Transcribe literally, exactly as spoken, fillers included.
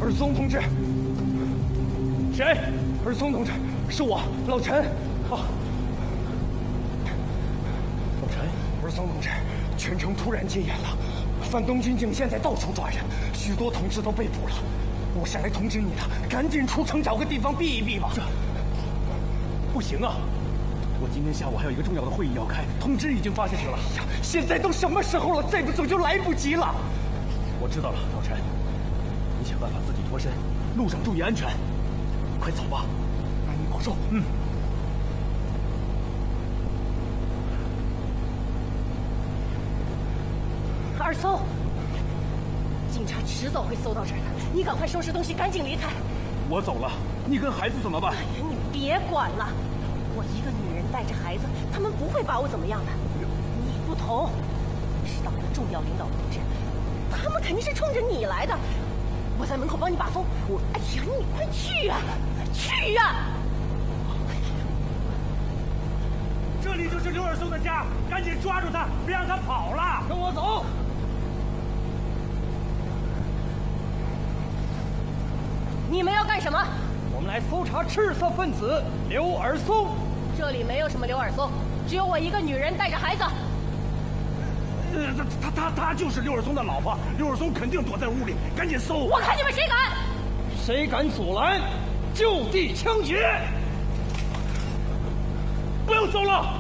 尔松同志。谁？尔松同志，是我，老陈。啊，老陈，尔松同志，全城突然戒严了，反动军警现在到处抓人，许多同志都被捕了。我是来通知你的，赶紧出城找个地方避一避吧。这不行啊！我今天下午还有一个重要的会议要开，通知已经发下去了。哎呀，现在都什么时候了，再不走就来不及了。我知道了，老陈，你想办法自己脱身，路上注意安全，快走吧。那你保重。嗯。 二松，警察迟早会搜到这儿的，你赶快收拾东西，赶紧离开。 我走了，你跟孩子怎么办？ 哎呀，你别管了。我一个女人带着孩子，他们不会把我怎么样的。你不同，你是党的重要领导同志，他们肯定是冲着你来的。我在门口帮你把风。我，哎呀，你快去呀、啊，去呀、啊！ 这里就是刘尔松的家，赶紧抓住他，别让他跑了。 跟我走。 你们要干什么？ 我们来搜查赤色分子刘尔松。 这里没有什么刘尔松，只有我一个女人带着孩子。 呃，他他他就是刘尔松的老婆，刘尔松肯定躲在屋里，赶紧搜！ 我看你们谁敢！ 谁敢阻拦，就地枪决！ 不要走了！